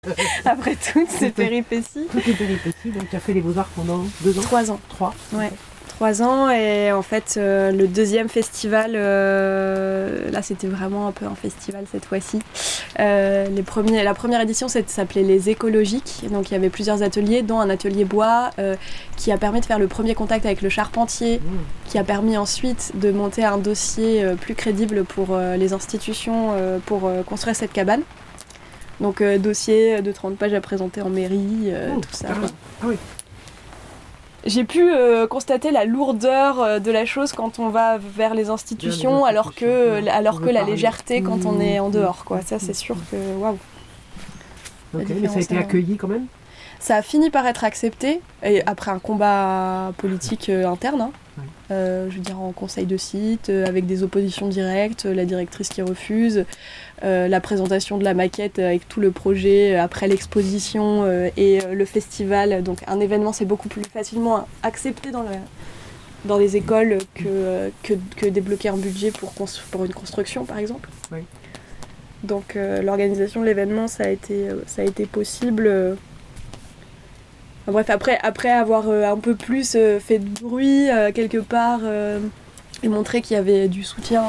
Après toutes ces péripéties. Toutes les péripéties, donc tu as fait les Beaux-Arts pendant 2 ans 3 ans. 3 Ouais. 3 ans et en fait le deuxième festival, là c'était vraiment un peu un festival cette fois-ci. La première édition s'appelait Les Écologiques, donc il y avait plusieurs ateliers dont un atelier bois qui a permis de faire le premier contact avec le charpentier, qui a permis ensuite de monter un dossier plus crédible pour les institutions pour construire cette cabane. Donc dossier de 30 pages à présenter en mairie, tout ça. Ah oui. J'ai pu constater la lourdeur de la chose quand on va vers les institutions, alors que la légèreté quand on est en dehors, quoi. Ça, c'est sûr que waouh. Ok, mais ça a été accueilli quand même. Ça a fini par être accepté, et après un combat politique interne. Hein. Oui. Je veux dire en conseil de site, avec des oppositions directes, la directrice qui refuse, la présentation de la maquette avec tout le projet après l'exposition et le festival. Donc un événement, c'est beaucoup plus facilement accepté dans les écoles que débloquer un budget pour une construction, par exemple. Oui. Donc l'organisation de l'événement, ça a été possible. Bref, après avoir un peu plus fait de bruit quelque part et montré qu'il y avait du soutien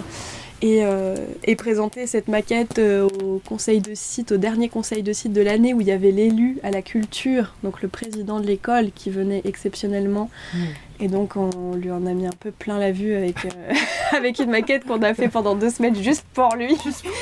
et présenter cette maquette au conseil de site, au dernier conseil de site de l'année où il y avait l'élu à la culture, donc le président de l'école qui venait exceptionnellement. Et donc on lui en a mis un peu plein la vue avec une maquette qu'on a fait pendant 2 semaines juste pour lui.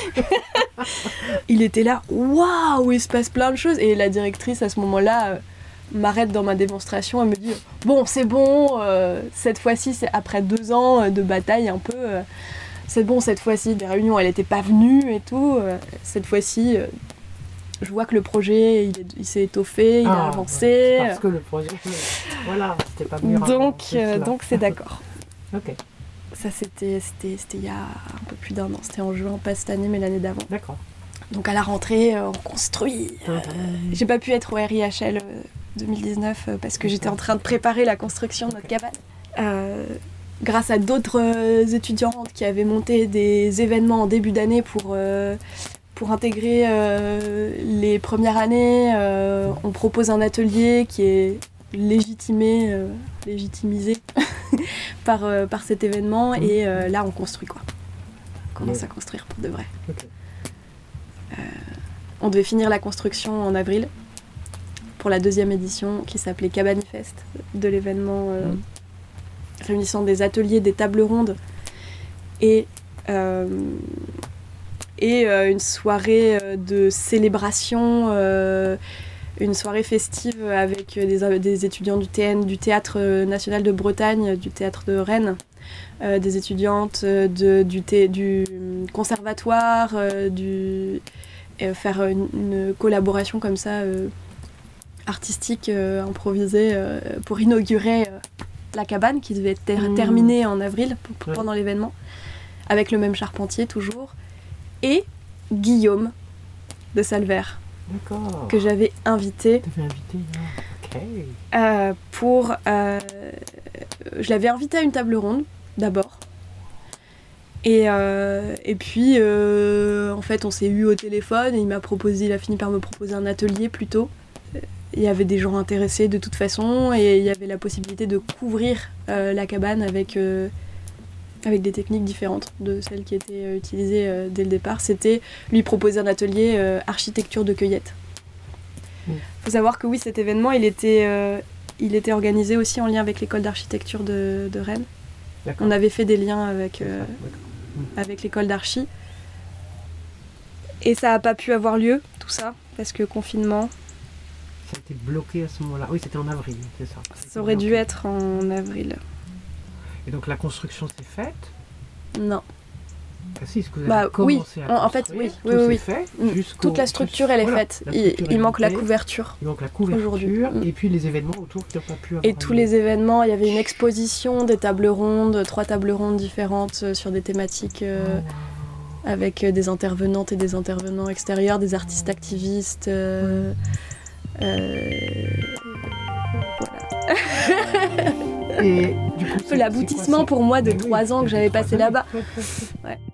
Il était là, waouh, il se passe plein de choses. Et la directrice à ce moment-là m'arrête dans ma démonstration et me dit bon, c'est bon, cette fois-ci, c'est après 2 ans de bataille un peu, c'est bon, cette fois-ci, des réunions, elle n'était pas venue et tout, cette fois-ci, je vois que le projet, il s'est étoffé, il a avancé. Parce que le projet, voilà, c'était pas mieux. Donc c'est d'accord. Ok. Ça, c'était il y a un peu plus d'1 an, c'était en juin, pas cette année, mais l'année d'avant. D'accord. Donc à la rentrée, on construit. J'ai pas pu être au RIHL 2019 parce que j'étais en train de préparer la construction de notre cabane. Grâce à d'autres étudiantes qui avaient monté des événements en début d'année pour intégrer les premières années, on propose un atelier qui est légitimisé par cet événement et là on construit quoi. On commence à construire pour de vrai. Okay. On devait finir la construction en avril pour la 2e édition qui s'appelait Cabanifest, de l'événement réunissant des ateliers, des tables rondes et une soirée de célébration, une soirée festive avec des étudiants du TN, du Théâtre National de Bretagne, du Théâtre de Rennes, des étudiantes du conservatoire, faire une collaboration comme ça artistique improvisée pour inaugurer la cabane qui devait être terminée en avril pendant l'événement, avec le même charpentier toujours, et Guillaume de Salvert. D'accord. Que j'avais invité. T'avais invité, ok. Je l'avais invité à une table ronde d'abord. Et puis en fait on s'est eu au téléphone et il a fini par me proposer un atelier plutôt. Il y avait des gens intéressés de toute façon et il y avait la possibilité de couvrir la cabane avec des techniques différentes de celles qui étaient utilisées dès le départ. C'était lui proposer un atelier architecture de cueillette. Faut savoir que oui, cet événement il était organisé aussi en lien avec l'école d'architecture de Rennes. D'accord. On avait fait des liens avec l'école d'archi. Et ça n'a pas pu avoir lieu, tout ça, parce que confinement. Ça a été bloqué à ce moment-là. Oui, c'était en avril, c'est ça. Ça aurait dû être en avril. Et donc la construction s'est faite ? Non. Ah si, est-ce que vous avez commencé à construire ? En fait, oui. C'est fait, toute la structure, elle est faite. Il manque la couverture. Il manque la couverture aujourd'hui. Et puis les événements autour qui n'ont pas pu avoir Et tous les événements, il y avait une exposition, des tables rondes, 3 tables rondes différentes sur des thématiques avec des intervenantes et des intervenants extérieurs, des artistes activistes. Voilà. Et du coup, l'aboutissement pour moi de 3 ans que j'avais passé là-bas. Ouais.